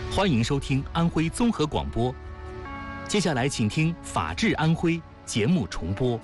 欢迎收听安徽综合广播。接下来请听《法治安徽》节目重播。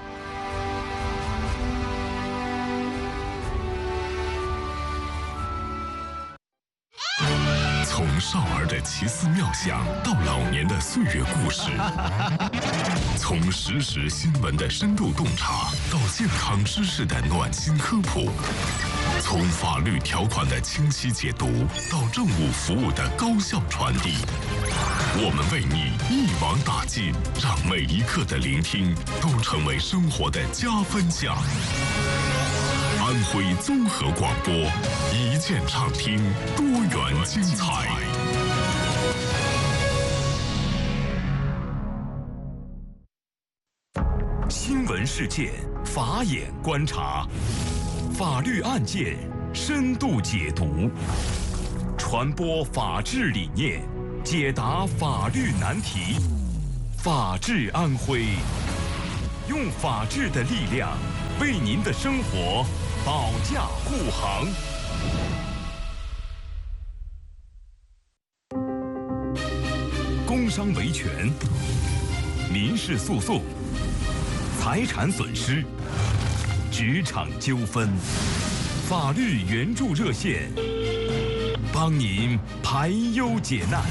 从少儿的奇思妙想到老年的岁月故事，从实时新闻的深度洞察到健康知识的暖心科普，从法律条款的清晰解读到政务服务的高效传递，我们为你一网打尽，让每一刻的聆听都成为生活的加分项。安徽综合广播，一键畅听，多元精彩。新闻事件，法眼观察，法律案件深度解读，传播法治理念，解答法律难题。法治安徽，用法治的力量为您的生活保驾护航。工伤维权、民事诉讼、财产损失、职场纠纷，法律援助热线，帮您排忧解难。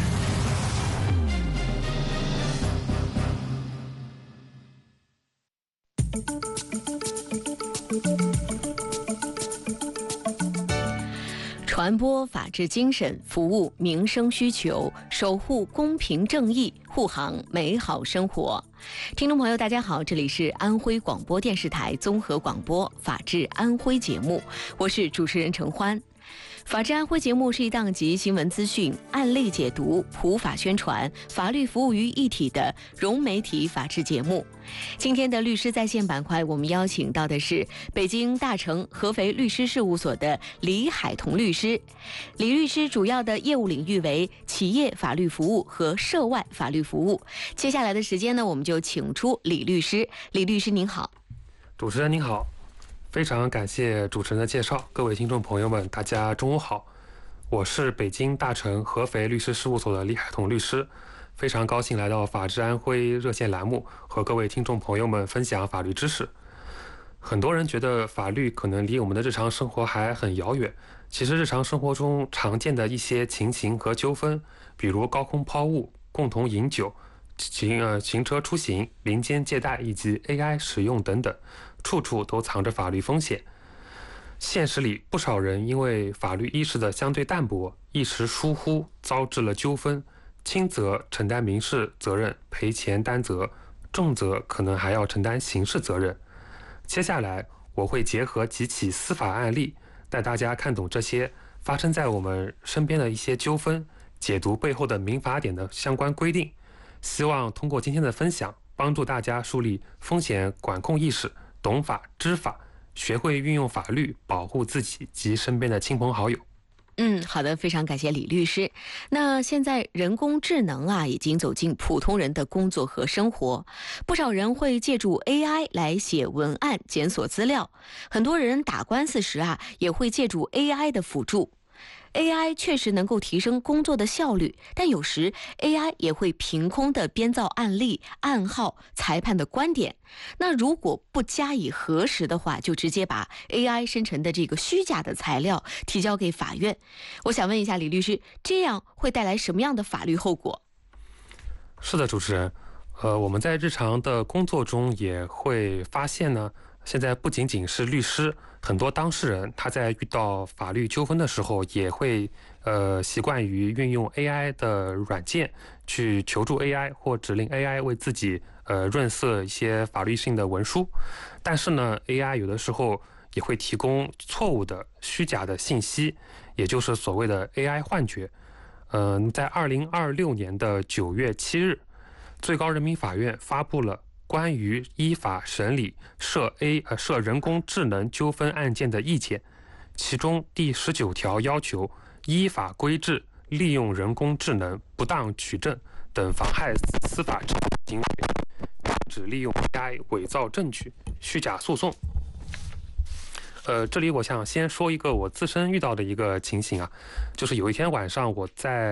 传播法治精神，服务民生需求，守护公平正义，护航美好生活。听众朋友大家好，这里是安徽广播电视台综合广播法治安徽节目，我是主持人陈欢。法治安徽节目是一档集新闻资讯、案例解读、普法宣传、法律服务于一体的融媒体法治节目。今天的律师在线板块，我们邀请到的是北京大成合肥律师事务所的李海彤律师。李律师主要的业务领域为企业法律服务和涉外法律服务。接下来的时间呢，我们就请出李律师。李律师您好。 主持人您好。非常感谢主持人的介绍，各位听众朋友们，大家中午好。我是北京大成合肥律师事务所的李海彤律师，非常高兴来到法治安徽热线栏目，和各位听众朋友们分享法律知识。很多人觉得法律可能离我们的日常生活还很遥远，其实日常生活中常见的一些情形和纠纷，比如高空抛物、共同饮酒、行车出行、林间借贷以及 AI 使用等等，处处都藏着法律风险。现实里，不少人因为法律意识的相对淡薄，一时疏忽，遭致了纠纷，轻则承担民事责任赔钱担责，重则可能还要承担刑事责任。接下来我会结合几起司法案例，带大家看懂这些发生在我们身边的一些纠纷，解读背后的民法典的相关规定，希望通过今天的分享，帮助大家树立风险管控意识，懂法知法，学会运用法律保护自己及身边的亲朋好友。 好的，非常感谢李律师。那现在人工智能已经走进普通人的工作和生活，不少人会借助 AI 来写文案、检索资料，很多人打官司时也会借助 AI 的辅助。AI 确实能够提升工作的效率，但有时 AI 也会凭空的编造案例、暗号、裁判的观点。那如果不加以核实的话，就直接把 AI 生成的这个虚假的材料提交给法院。我想问一下李律师，这样会带来什么样的法律后果？ 是的，主持人，我们在日常的工作中也会发现呢，现在不仅仅是律师，很多当事人他在遇到法律纠纷的时候，也会习惯于运用 AI 的软件去求助 AI 或指令 AI 为自己润色一些法律性的文书。但是呢 AI 有的时候也会提供错误的虚假的信息，也就是所谓的 AI 幻觉。在2026年的9月7日，最高人民法院发布了关于依法审理涉人工智能纠纷案件的意见，其中第19条要求依法规制利用人工智能不当取证等妨害司法执行行为，指利用 AI 伪造证据、虚假诉讼。这里我想先说一个我自身遇到的一个情形啊，就是有一天晚上我在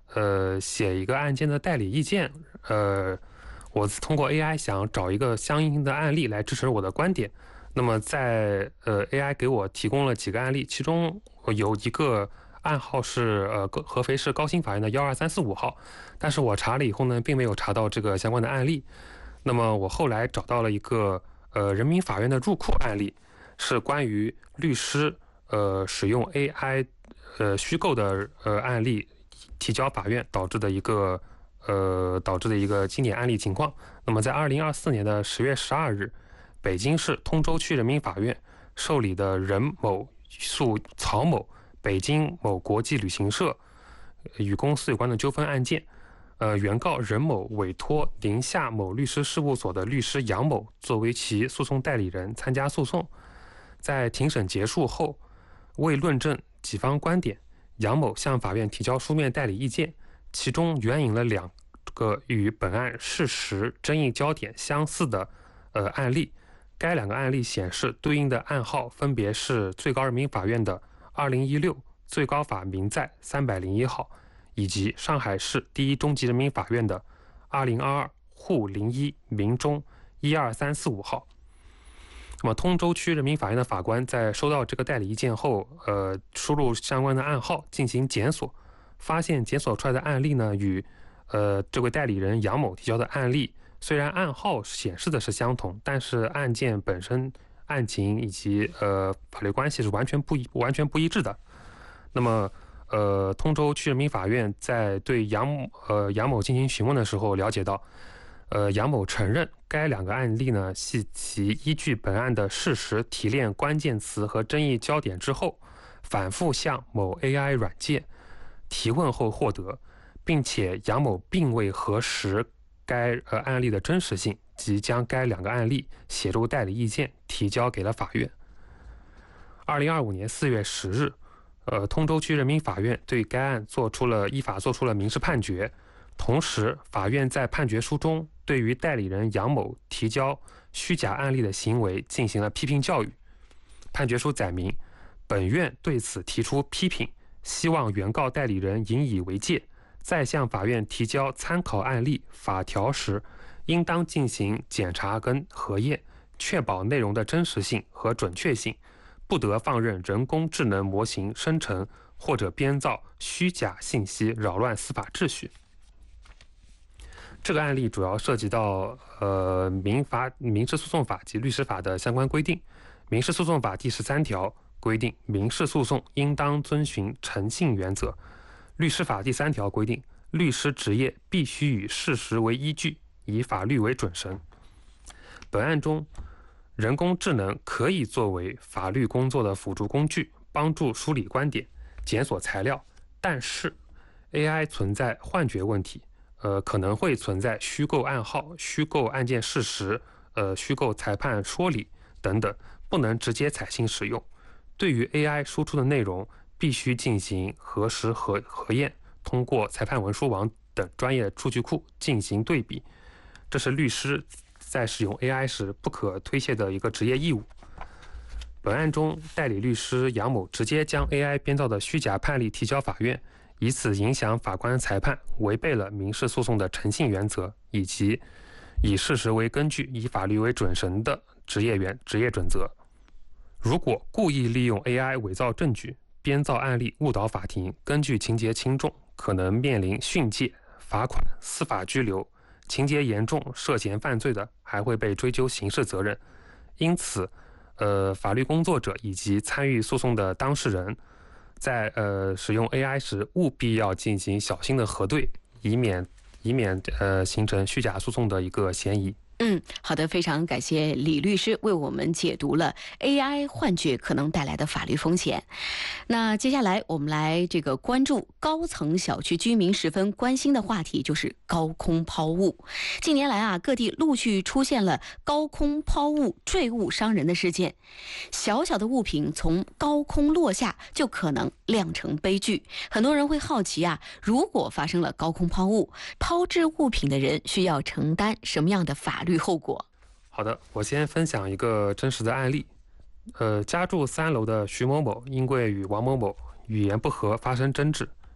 写一个案件的代理意见，我通过 AI 想找一个相应的案例来支持我的观点。那么在AI 给我提供了几个案例，其中有一个案号是合肥市高新法院的12345号，但是我查了以后呢，并没有查到这个相关的案例。那么我后来找到了一个人民法院的入库案例，是关于律师使用 AI 虚构的案例提交法院导致的一个经典案例情况。那么在2024年的10月12日，北京市通州区人民法院受理的任某诉曹某北京某国际旅行社与公司有关的纠纷案件，原告任某委托宁夏某律师事务所的律师杨某作为其诉讼代理人参加诉讼。在庭审结束后，为论证己方观点，杨某向法院提交书面代理意见，其中援引了2个与本案事实争议焦点相似的案例。该2个案例显示，对应的案号分别是最高人民法院的2016最高法民在301号，以及上海市第一中级人民法院的2022沪01民中12345号。那么通州区人民法院的法官在收到这个代理意见后，输入相关的案号进行检索，发现检索出来的案例呢，与这位代理人杨某提交的案例，虽然案号显示的是相同，但是案件本身案情以及法律关系是完全不一致的。那么通州区人民法院在对杨某进行询问的时候，了解到杨某承认该2个案例呢系其依据本案的事实提炼关键词和争议焦点之后，反复向某 AI 软件提问后获得，并且杨某并未核实该案例的真实性，即将该2个案例写入代理意见提交给了法院。2025年4月10日，通州区人民法院对该案依法作出了民事判决。同时，法院在判决书中对于代理人杨某提交虚假案例的行为进行了批评教育。判决书载明，本院对此提出批评，希望原告代理人引以为戒，在向法院提交参考案例法条时，应当进行检查跟核验，确保内容的真实性和准确性，不得放任人工智能模型生成或者编造虚假信息，扰乱司法秩序。这个案例主要涉及到民事诉讼法及律师法的相关规定。民事诉讼法第13条规定，民事诉讼应当遵循诚信原则。律师法第3条规定，律师职业必须以事实为依据，以法律为准绳。本案中，人工智能可以作为法律工作的辅助工具，帮助梳理观点、检索材料，但是 AI 存在幻觉问题，可能会存在虚构案号、虚构案件事实、虚构裁判说理等等，不能直接采信使用。对于 AI 输出的内容，必须进行核实核验，通过裁判文书网等专业数据库进行对比。这是律师在使用 AI 时不可推卸的一个职业义务。本案中，代理律师杨某直接将 AI 编造的虚假判例提交法院，以此影响法官裁判，违背了民事诉讼的诚信原则以及以事实为根据、以法律为准绳的职业准则。如果故意利用 AI 伪造证据、编造案例误导法庭，根据情节轻重，可能面临训诫、罚款、司法拘留；情节严重、涉嫌犯罪的，还会被追究刑事责任。因此，法律工作者以及参与诉讼的当事人，在使用 AI 时，务必要进行小心的核对，以免形成虚假诉讼的一个嫌疑。 好的，非常感谢李律师为我们解读了 AI 幻觉可能带来的法律风险。那接下来我们来关注高层小区居民十分关心的话题，就是高空抛物。近年来各地陆续出现了高空抛物坠物伤人的事件，小小的物品从高空落下就可能酿成悲剧。很多人会好奇如果发生了高空抛物，抛掷物品的人需要承担什么样的法律后果？ 好的，我先分享一个真实的案例。家住3楼的徐某某因为与王某某语言不合发生争执，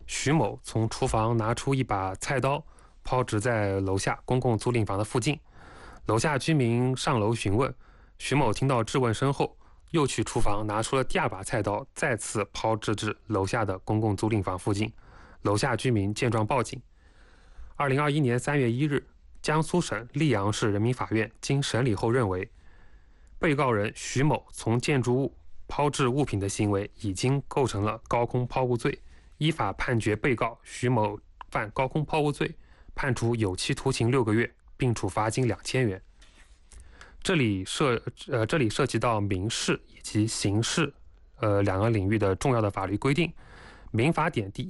徐某从厨房拿出一把菜刀，抛掷在楼下公共租赁房的附近。楼下居民上楼询问，徐某听到质问声后，又去厨房拿出了第二把菜刀，再次抛掷至楼下的公共租赁房附近。楼下居民见状报警。2021年3月1日，江苏省溧阳市人民法院经审理后认为，被告人徐某从建筑物抛掷物品的行为已经构成了高空抛物罪，依法判决被告徐某犯高空抛物罪，判处有期徒刑6个月，并处罚金2000元。这里涉及到民事以及刑事两个领域的重要的法律规定。民法典第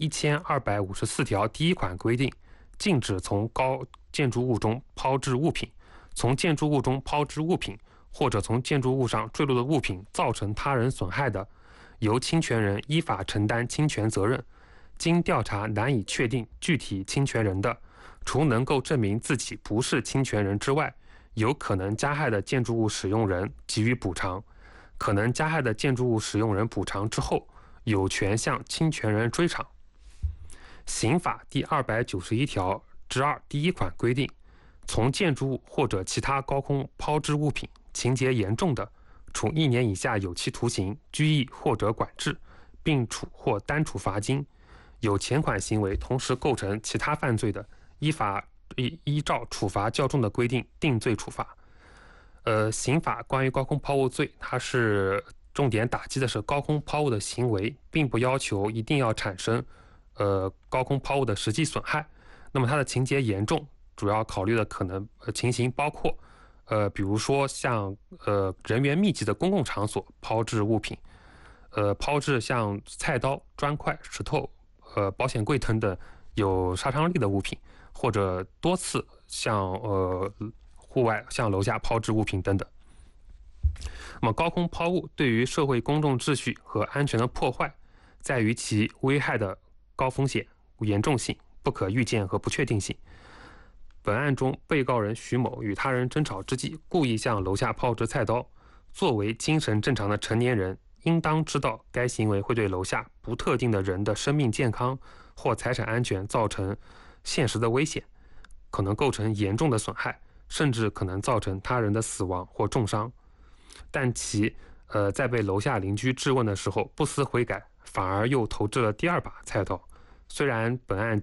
1254条第1款规定，禁止从高建筑物中抛掷物品，从建筑物中抛掷物品或者从建筑物上坠落的物品造成他人损害的，由侵权人依法承担侵权责任。经调查难以确定具体侵权人的，除能够证明自己不是侵权人之外，有可能加害的建筑物使用人给予补偿，可能加害的建筑物使用人补偿之后，有权向侵权人追偿。刑法第291条之2第1款规定，从建筑物或者其他高空抛掷物品，情节严重的，处1年以下有期徒刑、拘役或者管制，并处或单处罚金。有前款行为同时构成其他犯罪的，依照处罚较重的规定定罪处罚。刑法关于高空抛物罪，它是重点打击的是高空抛物的行为，并不要求一定要产生高空抛物的实际损害。那么它的情节严重，主要考虑的可能情形包括比如说像人员密集的公共场所抛掷物品，抛掷像菜刀、砖块、石头、保险柜等等有杀伤力的物品，或者多次向户外向楼下抛掷物品等等。那么高空抛物对于社会公众秩序和安全的破坏，在于其危害的高风险、严重性、不可预见和不确定性。本案中，被告人徐某与他人争吵之际，故意向楼下抛掷菜刀。作为精神正常的成年人，应当知道该行为会对楼下不特定的人的生命健康或财产安全造成现实的危险，可能构成严重的损害，甚至可能造成他人的死亡或重伤。但其在被楼下邻居质问的时候不思悔改，反而又投掷了第二把菜刀。虽然本案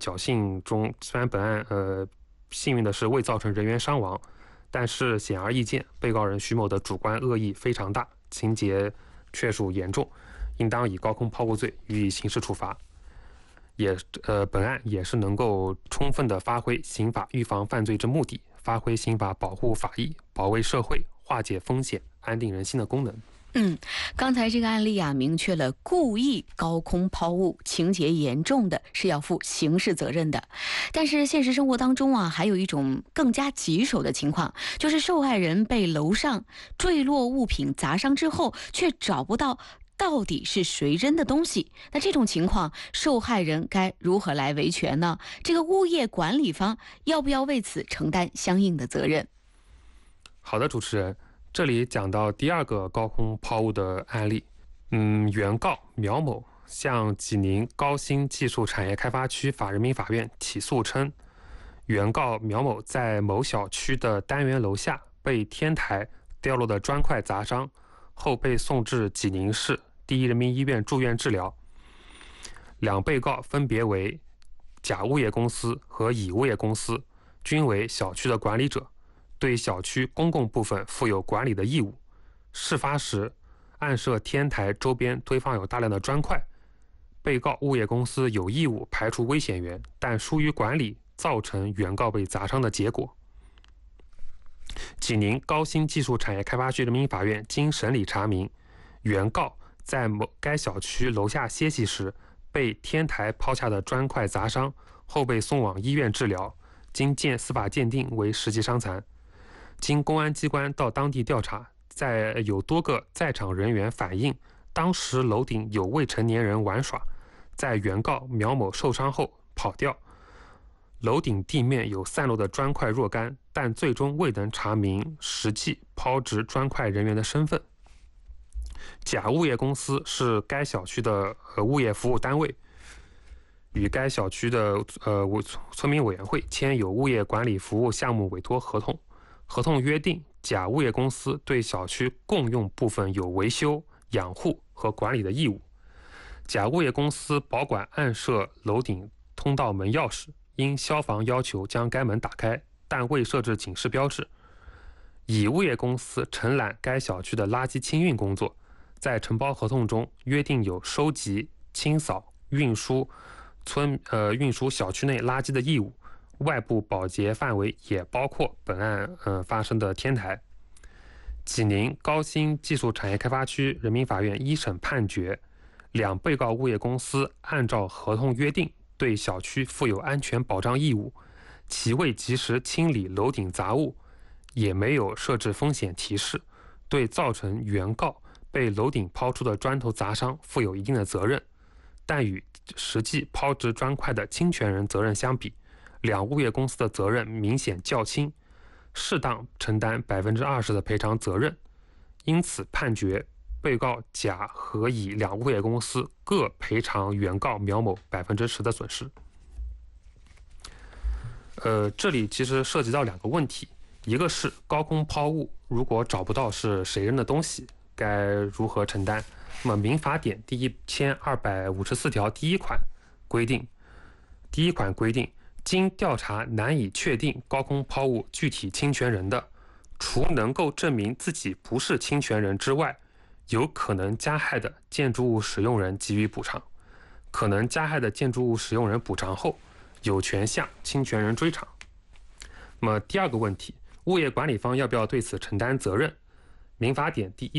幸运的是未造成人员伤亡，但是显而易见，被告人徐某的主观恶意非常大，情节确属严重，应当以高空抛物罪予以刑事处罚。本案也是能够充分的发挥刑法预防犯罪之目的，发挥刑法保护法益、保卫社会、化解风险、安定人心的功能。 刚才这个案例啊，明确了故意高空抛物情节严重的是要负刑事责任的。但是现实生活当中啊，还有一种更加棘手的情况，就是受害人被楼上坠落物品砸伤之后，却找不到到底是谁扔的东西。那这种情况，受害人该如何来维权呢？这个物业管理方要不要为此承担相应的责任？ 好的，主持人，这里讲到第二个高空抛物的案例。原告苗某向济宁高新技术产业开发区人民法院起诉称，原告苗某在某小区的单元楼下被天台掉落的砖块砸伤，后被送至济宁市第一人民医院住院治疗。两被告分别为甲物业公司和乙物业公司，均为小区的管理者，对小区公共部分负有管理的义务。事发时，案涉天台周边堆放有大量的砖块，被告物业公司有义务排除危险源，但疏于管理，造成原告被砸伤的结果。济宁高新技术产业开发区人民法院经审理查明，原告在该小区楼下歇息时被天台抛下的砖块砸伤，后被送往医院治疗，经司法鉴定为实际伤残。经公安机关到当地调查，有多个在场人员反映，当时楼顶有未成年人玩耍，在原告苗某受伤后跑掉，楼顶地面有散落的砖块若干，但最终未能查明实际抛掷砖块人员的身份。甲物业公司是该小区的物业服务单位， 与该小区的村民委员会签有物业管理服务项目委托合同，合同约定甲物业公司对小区共用部分有维修、养护和管理的义务。甲物业公司保管暗设楼顶通道门钥匙，因消防要求将该门打开，但未设置警示标志。乙物业公司承揽该小区的垃圾清运工作，在承包合同中约定有收集、清扫、运输小区内垃圾的义务，外部保洁范围也包括本案发生的天台。济宁高新技术产业开发区人民法院一审判决，两被告物业公司按照合同约定对小区负有安全保障义务，其未及时清理楼顶杂物，也没有设置风险提示，对造成原告被楼顶抛出的砖头砸伤负有一定的责任。但与实际抛掷砖块的侵权人责任相比，两物业公司的责任明显较轻，适当承担20%的赔偿责任。因此判决被告甲和乙两物业公司各赔偿原告苗某10%的损失。这里其实涉及到两个问题，一个是高空抛物如果找不到是谁扔的东西，该如何承担？那么民法典第1254条第一款规定，经调查难以确定高空抛物具体侵权人的，除能够证明自己不是侵权人之外，有可能加害的建筑物使用人给予补偿。可能加害的建筑物使用人补偿后，有权向侵权人追偿。那么第二个问题，物业管理方要不要对此承担责任？民法典第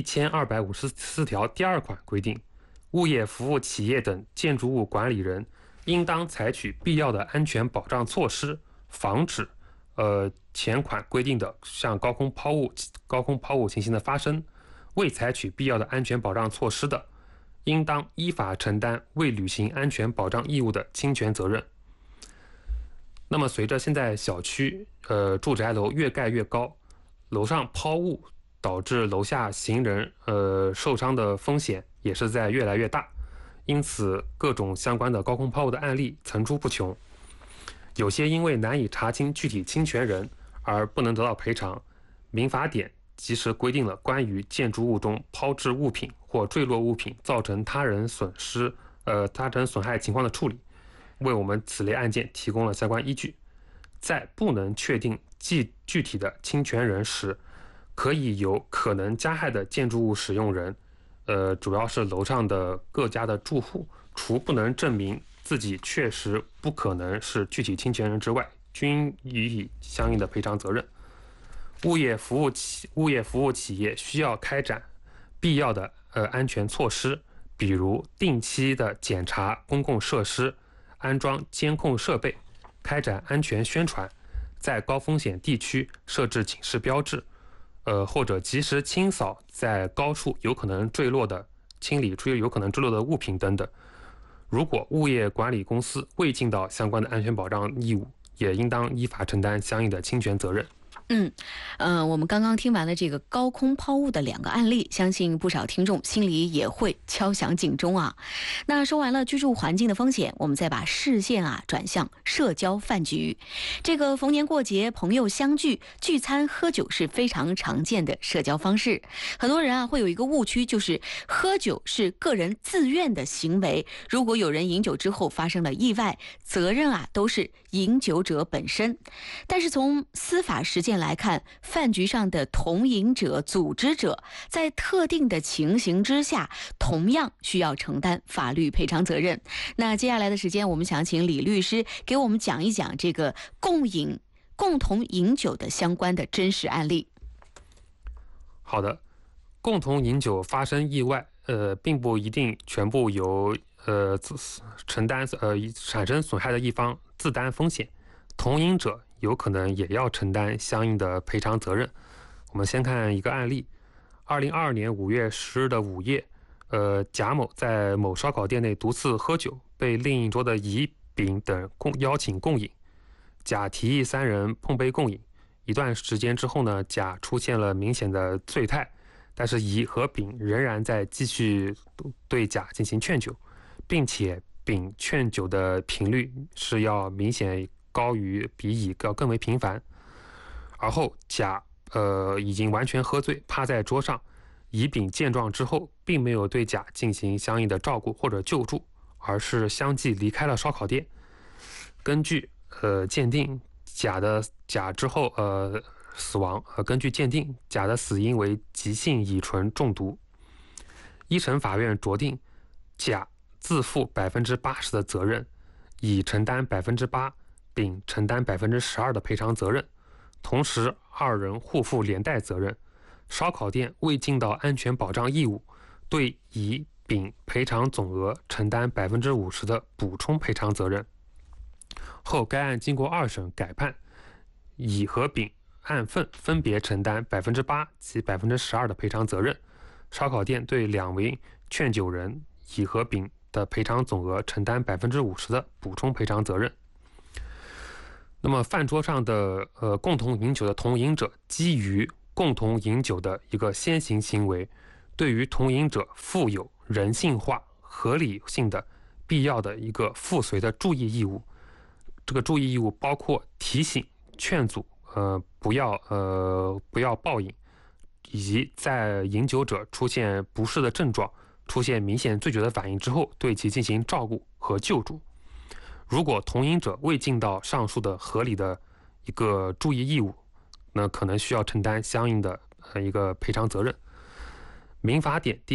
1254条第二款规定，物业服务企业等建筑物管理人应当采取必要的安全保障措施，防止前款规定的像高空抛物情形的发生。未采取必要的安全保障措施的，应当依法承担未履行安全保障义务的侵权责任。那么随着现在小区住宅楼越盖越高，楼上抛物导致楼下行人受伤的风险也是在越来越大，因此各种相关的高空抛物的案例层出不穷。有些因为难以查清具体侵权人而不能得到赔偿，民法典及时规定了关于建筑物中抛掷物品或坠落物品造成他人损害情况的处理，为我们此类案件提供了相关依据。在不能确定具体的侵权人时，可以由可能加害的建筑物使用人，主要是楼上的各家的住户，除不能证明自己确实不可能是具体侵权人之外，均予以相应的赔偿责任。物业服务企业需要开展必要的安全措施，比如定期的检查公共设施，安装监控设备，开展安全宣传，在高风险地区设置警示标志，或者及时清扫在高处有可能坠落的物品等等。如果物业管理公司未尽到相关的安全保障义务，也应当依法承担相应的侵权责任。 我们刚刚听完了这个高空抛物的两个案例，相信不少听众心里也会敲响警钟啊。那说完了居住环境的风险，我们再把视线转向社交饭局。这个逢年过节朋友相聚聚餐喝酒是非常常见的社交方式。很多人会有一个误区，就是喝酒是个人自愿的行为，如果有人饮酒之后发生了意外，责任都是饮酒者本身。但是从司法实践来看，饭局上的同饮者、组织者在特定的情形之下，同样需要承担法律赔偿责任。那接下来的时间，我们想请李律师给我们讲一讲这个共同饮酒的相关的真实案例。 好的，共同饮酒发生意外，并不一定全部由承担产生损害的一方自担风险，同饮者有可能也要承担相应的赔偿责任。我们先看一个案例：2022年5月10日的午夜，贾某在某烧烤店内独自喝酒，被另一桌的乙、丙等邀请共饮。甲提议3人碰杯共饮。一段时间之后呢，甲出现了明显的醉态，但是乙和丙仍然在继续对甲进行劝酒，并且丙劝酒的频率是要明显高于比乙要更为频繁。而后甲已经完全喝醉，趴在桌上，乙丙见状之后，并没有对甲进行相应的照顾或者救助，而是相继离开了烧烤店。根据鉴定，甲之后死亡。根据鉴定，甲的死因为急性乙醇中毒。一审法院酌定，甲自负80%的责任，乙承担8%，丙承担12%的赔偿责任。同时，二人互负连带责任。烧烤店未尽到安全保障义务，对乙、丙赔偿总额承担50%的补充赔偿责任。后该案经过二审改判，乙和丙按份分别承担8%及12%的赔偿责任。烧烤店对两名劝酒人乙和丙的赔偿总额承担50%的补充赔偿责任。那么饭桌上的共同饮酒的同饮者，基于共同饮酒的一个先行行为，对于同饮者负有人性化、合理性的必要的一个附随的注意义务。这个注意义务包括提醒、劝阻，不要暴饮，以及在饮酒者出现不适的症状、出现明显醉酒的反应之后，对其进行照顾和救助。如果同饮者未尽到上述的合理的一个注意义务，那可能需要承担相应的一个赔偿责任。民法典第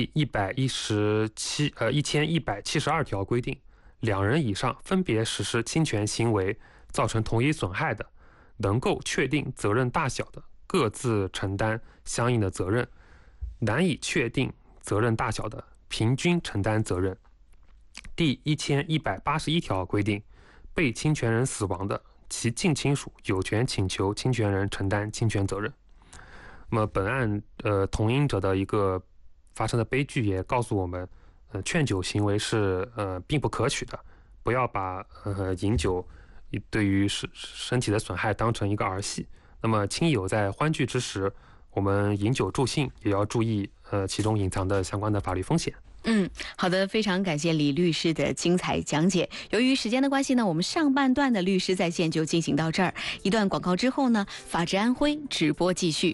1172条规定，两人以上分别实施侵权行为造成同一损害的，能够确定责任大小的，各自承担相应的责任；难以确定责任大小的，平均承担责任。第1181条规定，被侵权人死亡的，其近亲属有权请求侵权人承担侵权责任。那么本案同饮者的一个发生的悲剧也告诉我们，劝酒行为是并不可取的，不要把饮酒对于身体的损害当成一个儿戏。那么亲友在欢聚之时，我们饮酒助兴也要注意其中隐藏的相关的法律风险。 好的，非常感谢李律师的精彩讲解。由于时间的关系呢，我们上半段的律师在线就进行到这儿。一段广告之后呢，法治安徽直播继续。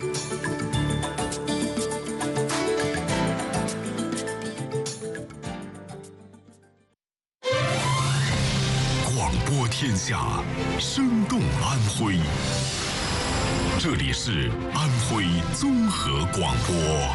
广播天下，生动安徽。这里是安徽综合广播。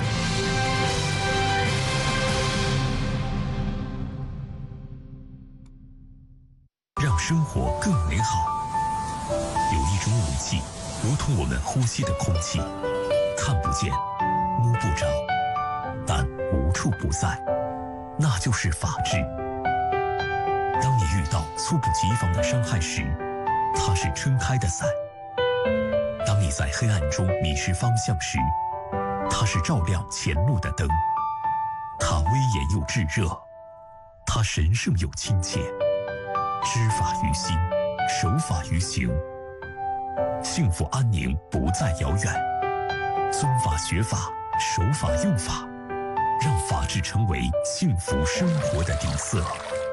让生活更美好。有一种武器，如同我们呼吸的空气，看不见，摸不着，但无处不在，那就是法治。当你遇到猝不及防的伤害时，它是撑开的伞；当你在黑暗中迷失方向时，它是照亮前路的灯。它威严又炙热，它神圣又亲切。知法于心，守法于行，幸福安宁不再遥远。遵法学法，守法用法，让法治成为幸福生活的底色。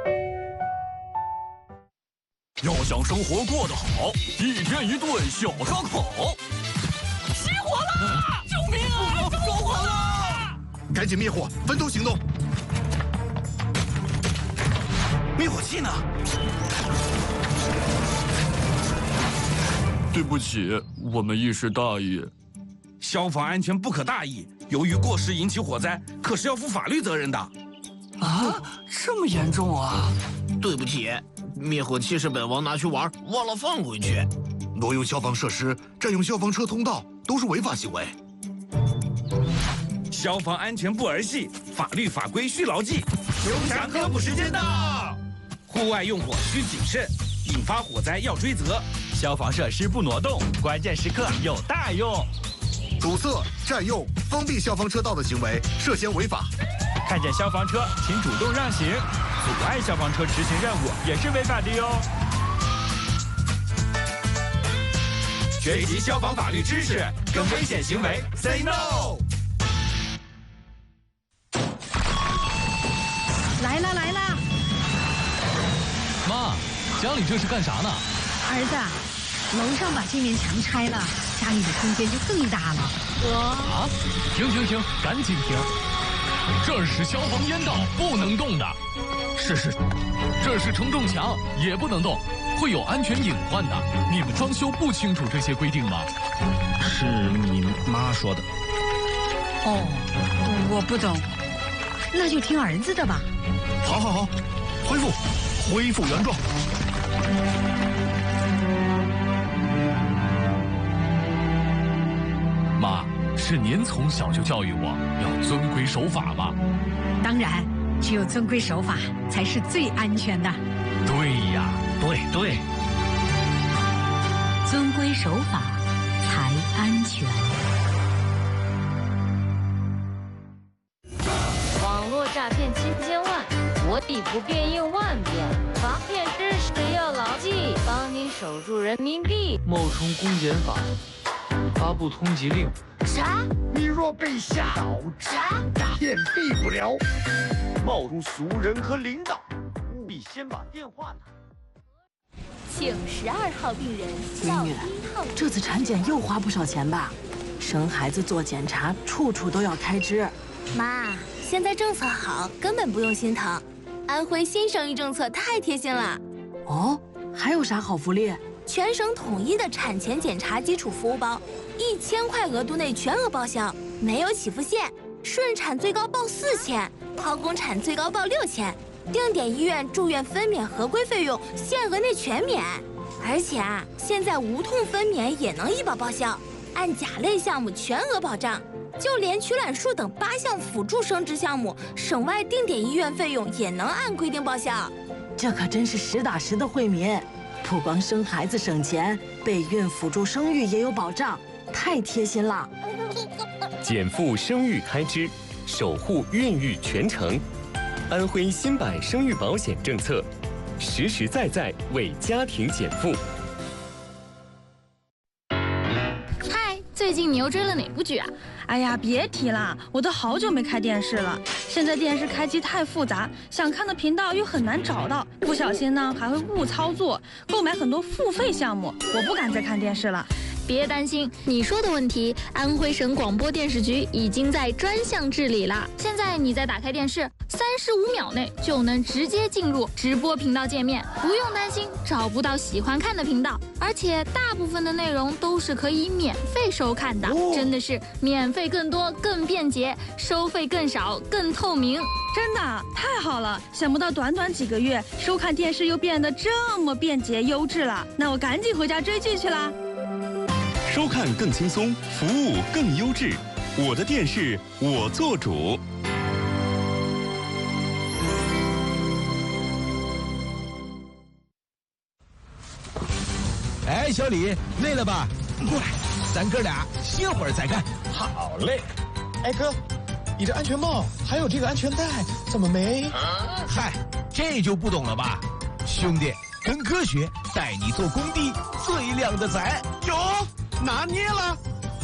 要想生活过得好，一天一顿小烧烤。起火了！救命啊！着火了！ 赶紧灭火，分头行动。灭火器呢？ 对不起，我们一时大意。 消防安全不可大意，由于过失引起火灾，可是要负法律责任的。 啊，这么严重啊！ 对不起，灭火器是本王拿去玩，忘了放回去。 挪用消防设施、占用消防车通道都是违法行为。消防安全不儿戏，法律法规需牢记。刘强科普时间到。户外用火需谨慎，引发火灾要追责。 消防设施不挪动，关键时刻有大用。 堵塞、占用、封闭消防车道的行为涉嫌违法。 看见消防车，请主动让行。阻碍消防车执行任务也是违法的哟。学习消防法律知识，跟危险行为 say no。 来了来了！ 家里这是干啥呢？ 儿子，楼上把这面墙拆了，家里的空间就更大了。 啊！停，赶紧停！这儿是消防烟道，不能动的。是，这是承重墙，也不能动，会有安全隐患的。你们装修不清楚这些规定吗？ 是你妈说的。 哦，我不懂，那就听儿子的吧。 好，恢复原状。 妈，是您从小就教育我要遵规守法吗？ 当然，只有遵规守法才是最安全的。 对呀，对， 遵规守法才安全。 网络诈骗7千万，我底不变应万变，防骗知识要牢记，帮你守住人民币。 冒充公检法，发布通缉令。 啥？你若被吓倒，啥？骗避不了。冒充熟人和领导，务必先把电话打。 请12号病人到1号。 这次产检又花不少钱吧？生孩子做检查，处处都要开支。 妈，现在政策好，根本不用心疼。安徽新生育政策太贴心了。 哦，还有啥好福利？ 全省统一的产前检查基础服务包，1000块额度内全额报销，没有起付线，顺产最高报4000，剖宫产最高报6000，定点医院住院分娩合规费用限额内全免。而且现在无痛分娩也能医保报销，按甲类项目全额保障，就连取卵术等8项辅助生殖项目，省外定点医院费用也能按规定报销。 这可真是实打实的惠民。不光生孩子省钱，备孕辅助生育也有保障，太贴心了。 减负生育开支，守护孕育全程。安徽新版生育保险政策，实实在在为家庭减负。 嗨，最近你又追了哪部剧啊？ 哎呀，别提了，我都好久没开电视了。现在电视开机太复杂，想看的频道又很难找到，不小心呢还会误操作，购买很多付费项目，我不敢再看电视了。 别担心，你说的问题，安徽省广播电视局已经在专项治理了。现在你再打开电视，35秒内就能直接进入直播频道界面，不用担心找不到喜欢看的频道，而且大部分的内容都是可以免费收看的，真的是免费更多、更便捷，收费更少、更透明。 真的太好了！想不到短短几个月，收看电视又变得这么便捷优质了。那我赶紧回家追剧去啦！ 收看更轻松，服务更优质，我的电视我做主。 哎，小李，累了吧？过来，咱哥俩歇会儿再干。 好嘞。哎哥，你这安全帽还有这个安全带怎么没？ 嗨，这就不懂了吧？兄弟，跟科学带你做工地最靓的仔。 有。拿捏了，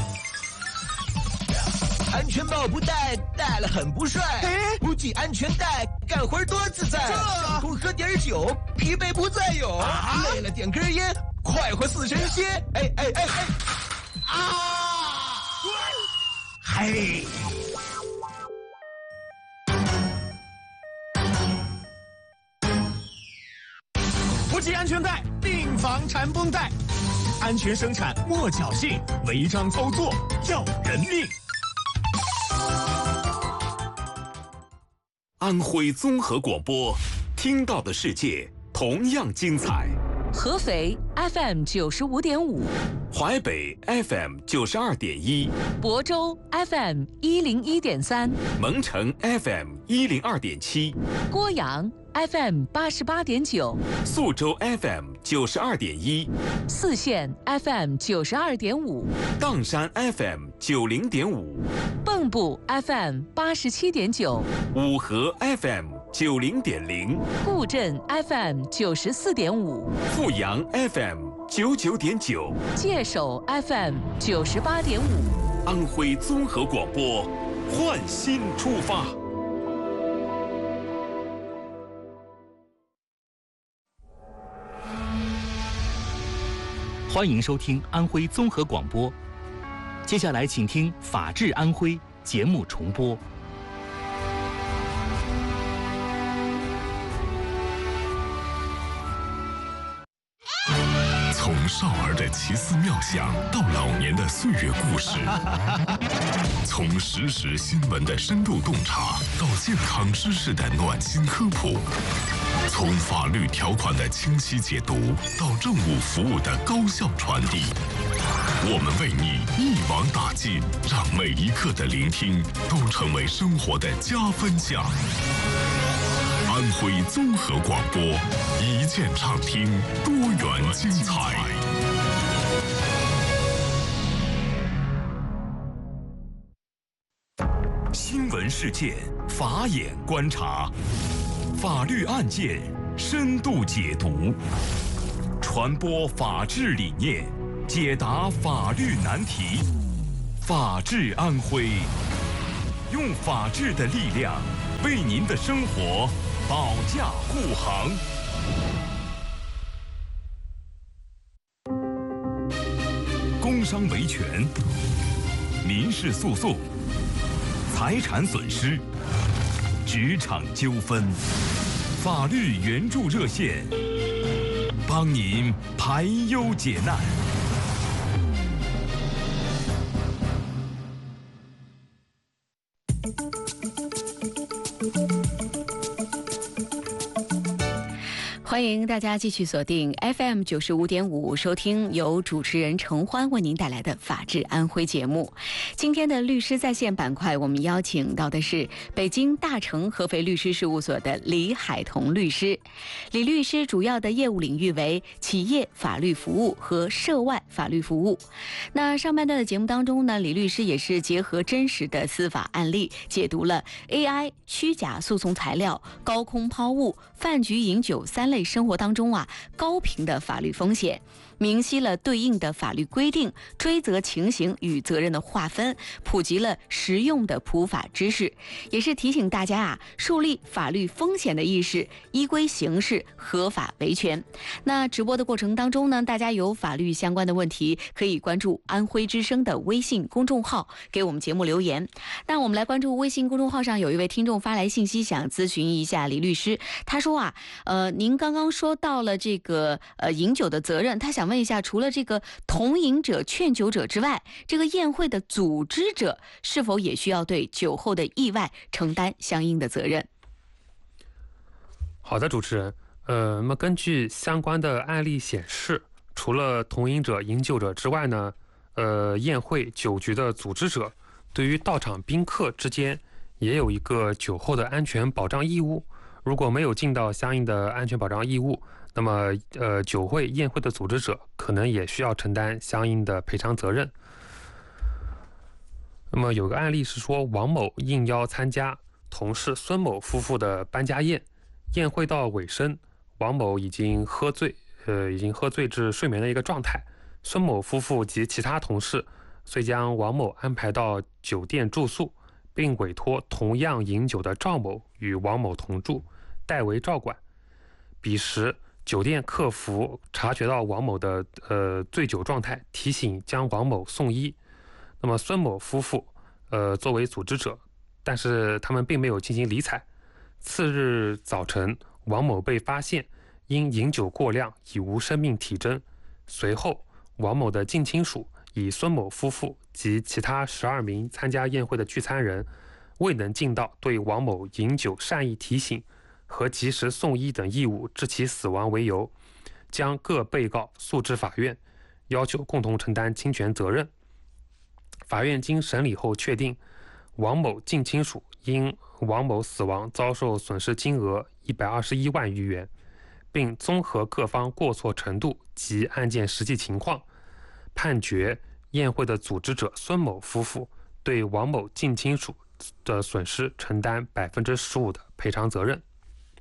安全帽不戴，戴了很不帅。不系安全带，干活多自在。上工喝点酒，疲惫不再有。累了点根烟，快活似神仙。哎！嘿！ 不系安全带，定防缠绷带。安全生产莫侥幸，违章操作要人命。 安徽综合广播，听到的世界同样精彩。 合肥 FM 95.5， 淮北 FM 92.1， 亳州 FM 101.3， 蒙城 FM 102.7， 郭阳FM 88.9， 宿州 FM 92.1， 泗县 FM 92.5， 砀山 FM 90.5， 蚌埠 FM 87.9， 五河 FM 90.0， 固镇 FM 94.5， 阜阳 FM 99.9， 界首 FM 98.5。 安徽综合广播，焕新出发。 欢迎收听安徽综合广播。接下来请听《法治安徽》节目重播。 从少儿的奇思妙想到老年的岁月故事，从实时新闻的深度洞察到健康知识的暖心科普，从法律条款的清晰解读到政务服务的高效传递，我们为你一网打尽，让每一刻的聆听都成为生活的加分项。安徽综合广播，一键畅听，多元精彩。 新闻事件，法眼观察，法律案件深度解读，传播法治理念，解答法律难题。法治安徽，用法治的力量为您的生活保驾护航。工伤维权、民事诉讼、财产损失、职场纠纷，法律援助热线，帮您排忧解难。 欢迎大家继续锁定 FM 95.5，收听由主持人程欢为您带来的《法治安徽》节目。今天的律师在线板块，我们邀请到的是北京大成合肥律师事务所的李海彤律师。李律师主要的业务领域为企业法律服务和涉外法律服务。那上半段的节目当中呢，李律师也是结合真实的司法案例，解读了 AI 虚假诉讼材料、高空抛物、饭局饮酒三类生活当中高频的法律风险，明晰了对应的法律规定、追责情形与责任的划分，普及了实用的普法知识，也是提醒大家树立法律风险的意识，依规行事，合法维权。那直播的过程当中呢，大家有法律相关的问题，可以关注安徽之声的微信公众号，给我们节目留言。那我们来关注微信公众号上有一位听众发来信息，想咨询一下李律师。他说您刚刚说到了这个饮酒的责任，他想问一下，除了这个同饮者、劝酒者之外，这个宴会的组织者是否也需要对酒后的意外承担相应的责任？ 好的，主持人，那么根据相关的案例显示，除了同饮者、饮酒者之外呢，宴会酒局的组织者对于到场宾客之间也有一个酒后的安全保障义务。如果没有尽到相应的安全保障义务，那么酒会宴会的组织者可能也需要承担相应的赔偿责任。那么有个案例是说，王某应邀参加同事孙某夫妇的搬家宴，宴会到尾声，王某已经喝醉至睡眠的一个状态，孙某夫妇及其他同事遂将王某安排到酒店住宿，并委托同样饮酒的赵某与王某同住，代为照管。彼时酒店客服察觉到王某的醉酒状态，提醒将王某送医。那么孙某夫妇作为组织者，但是他们并没有进行理睬。次日早晨，王某被发现因饮酒过量已无生命体征。随后王某的近亲属以孙某夫妇及其他12名参加宴会的聚餐人未能尽到对王某饮酒善意提醒和及时送医等义务致其死亡为由，将各被告诉至法院，要求共同承担侵权责任。法院经审理后确定，王某近亲属因王某死亡遭受损失金额121万余元，并综合各方过错程度及案件实际情况，判决宴会的组织者孙某夫妇对王某近亲属的损失承担15%的赔偿责任。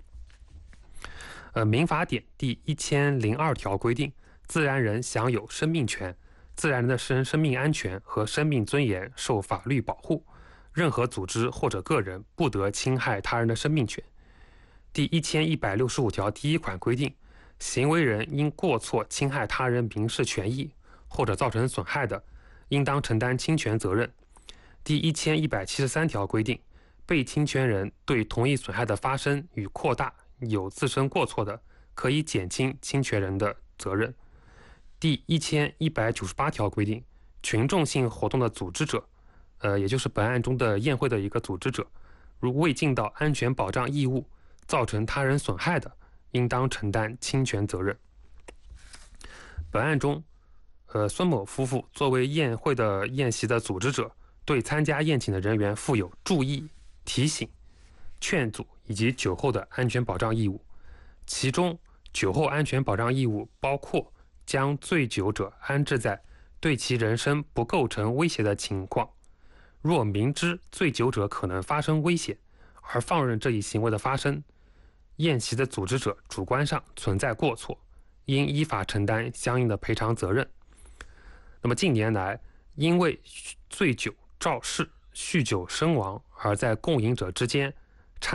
民法典第1002条规定，自然人享有生命权，自然人的生命安全和生命尊严受法律保护，任何组织或者个人不得侵害他人的生命权。第1165条第1款规定， 行为人因过错侵害他人民事权益或者造成损害的，应当承担侵权责任。第1173条规定，被侵权人对同一损害的发生与扩大有自身过错的，可以减轻侵权人的责任。第1198条规定，群众性活动的组织者，也就是本案中的宴会的一个组织者，如未尽到安全保障义务，造成他人损害的，应当承担侵权责任。本案中，孙某夫妇作为宴会的宴席的组织者，对参加宴请的人员负有注意、提醒、劝阻以及酒后的安全保障义务。其中，酒后安全保障义务包括将醉酒者安置在对其人身不构成威胁的情况，若明知醉酒者可能发生危险而放任这一行为的发生，宴席的组织者主观上存在过错，应依法承担相应的赔偿责任。那么近年来，因为醉酒肇事、酗酒身亡而在共饮者之间